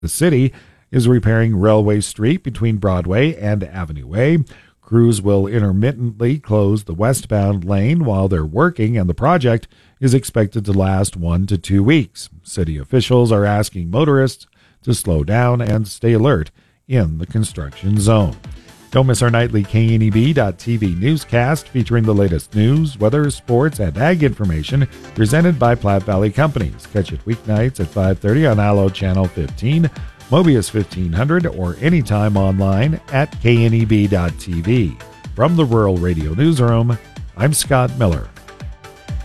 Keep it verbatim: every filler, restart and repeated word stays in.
The city is repairing Railway Street between Broadway and Avenue A. Crews will intermittently close the westbound lane while they're working, and the project is expected to last one to two weeks. City officials are asking motorists to slow down and stay alert in the construction zone. Don't miss our nightly K N E B dot T V newscast featuring the latest news, weather, sports, and ag information presented by Platte Valley Companies. Catch it weeknights at five thirty on Allo Channel fifteen, Mobius fifteen hundred, or anytime online at K N E B dot T V. From the Rural Radio Newsroom, I'm Scott Miller.